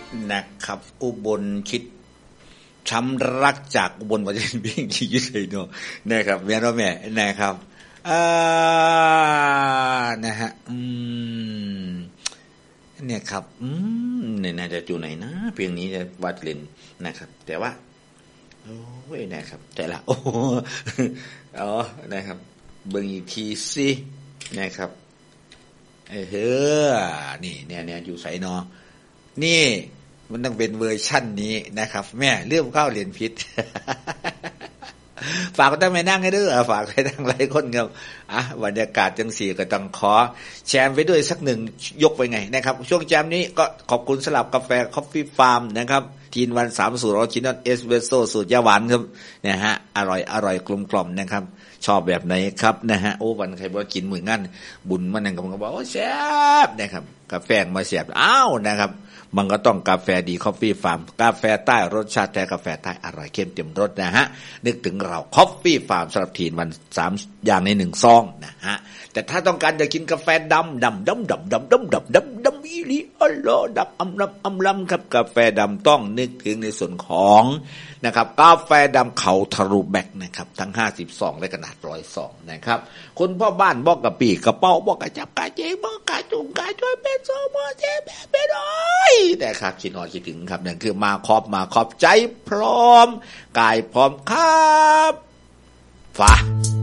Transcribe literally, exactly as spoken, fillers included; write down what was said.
นะครับอุบลคิดช้ำรักจากอุบลว่าจะเป็นเพียงที่ยึดเลยเนาะนะครับแม่เนาะแม่นะครับอ่านะฮะอืมเนี่ยครับอืมเนี่ยน่าจะอยู่ไหนนะเพียงนี้จะวัดเล่นนะครับแต่ว่าโอ้ยนะครับแต่ละโอ้อ๋อนะครับเบิ่งอีกทีสินะครับเออเฮ้อนี่เนี่ยเนี่ยอยู่ไสเนาะนี่มันต้องเป็นเวอร์ชั่นนี้นะครับแม่เรื่องเข้าเรียนพิษ ฝากก็ต้องไปนั่งให้ด้วยฝากให้ทั้งหลายคนครับอ่ะบรรยากาศจังสี่ก็ต้องขอแชร์ไปด้วยสักหนึ่งยกไปไงนะครับช่วงแจมนี้ก็ขอบคุณสลับกาแฟคอฟฟี่ฟาร์มนะครับทีนวันสามสูตรออริจินอลเอสเปรสโซ่สูตรยาหวานครับนะฮะอร่อยอร่อยกลมกล่อมนะครับชอบแบบไหนครับนะฮะโอ้วันใครบอกกินเหมือนงั้นบุญมันนั่นก็มันก็บอกโอ้แซ่บนะครับกาแฟมาแซ่บอ้าวนะครับมันก็ต้องกาแฟดีคอฟฟี่ฟาร์มกาแฟใต้รสชาติแท้กาแฟใต้อร่อยเข้มเต็มรสนะฮะนึกถึงเราคอฟฟี่ฟาร์มสำหรับทีนวันสามอย่างในหนึ่งซองนะฮะแต่ถ้าต้องการจะกินกาแฟดำดำดำดำดำดำดำดำดำอีลีอัลโลดำอำลำอำลำครับกาแฟดำต้องนึกถึงในส่วนของนะครับกาแฟดำเขาทะลุแบกนะครับทั้งห้าสิบซองและขนาดร้อยซองนะครับคุณพ่อบ้านบอกกะปีกระเป๋าบอกกระจับกระเจงบอกกระจุงกระช่วยเป็นโซโมเจแบบเป็นอ้อยแต่ครับคิดนอนคิดถึงครับนั่นคือมาครอบมาขอบใจพร้อมกายพร้อมครับฟ้า